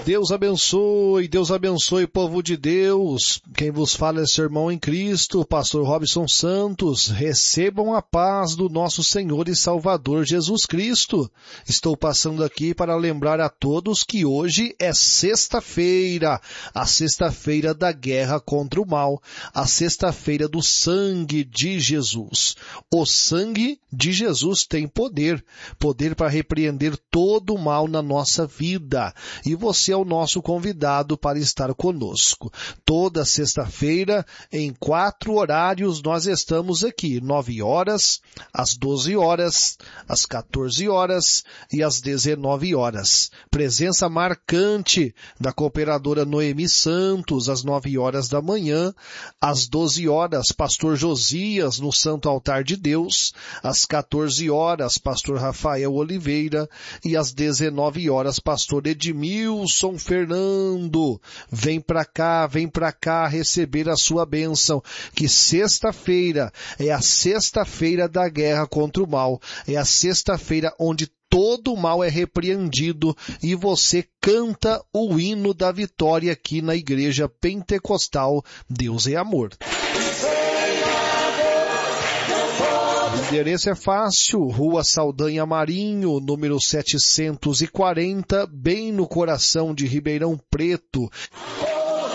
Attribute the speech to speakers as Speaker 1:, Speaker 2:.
Speaker 1: Deus abençoe, povo de Deus. Quem vos fala é seu irmão em Cristo, pastor Robson Santos. Recebam a paz do nosso Senhor e Salvador Jesus Cristo. Estou passando aqui para lembrar a todos que hoje é sexta-feira, a sexta-feira da guerra contra o mal, a sexta-feira do sangue de Jesus. O sangue de Jesus tem poder para repreender todo o mal na nossa vida. E você é o nosso convidado para estar conosco. Toda sexta-feira, em 4 horários, nós estamos aqui, 9 horas, às 12 horas, às 14 horas e às 19 horas. Presença marcante da cooperadora Noemi Santos, às 9 horas da manhã, às 12 horas, pastor Josias, no Santo Altar de Deus, às 14 horas, pastor Rafael Oliveira, e às 19 horas, pastor Edmilson Fernando. Vem pra cá receber a sua bênção, que sexta-feira é a sexta-feira da guerra contra o mal, é a sexta-feira onde todo o mal é repreendido e você canta o hino da vitória aqui na Igreja Pentecostal Deus é Amor. O endereço é fácil, Rua Saldanha Marinho, número 740, bem no coração de Ribeirão Preto.